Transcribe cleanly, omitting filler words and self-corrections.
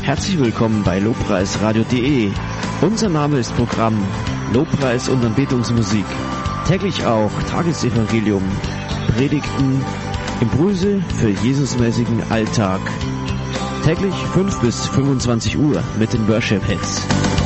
Herzlich willkommen bei lobpreisradio.de. Unser Name ist Programm Lobpreis und Anbetungsmusik. Täglich auch Tagesevangelium, Predigten, Impulse für Jesusmäßigen Alltag. Täglich 5 bis 25 Uhr mit den Worship Hits.